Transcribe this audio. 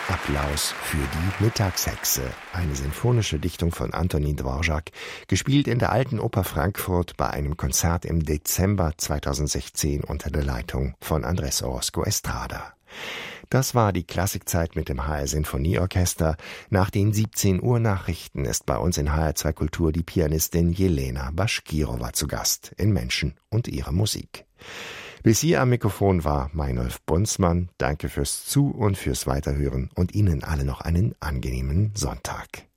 Applaus für die Mittagshexe, eine sinfonische Dichtung von Antonin Dvorak, gespielt in der Alten Oper Frankfurt bei einem Konzert im Dezember 2016 unter der Leitung von Andrés Orozco Estrada. Das war die Klassikzeit mit dem HR Sinfonieorchester. Nach den 17 Uhr Nachrichten ist bei uns in HR2 Kultur die Pianistin Jelena Baschkirova zu Gast in Menschen und ihre Musik. Bis hier am Mikrofon war Meinolf Bunzmann. Danke fürs Zu- und fürs Weiterhören und Ihnen alle noch einen angenehmen Sonntag.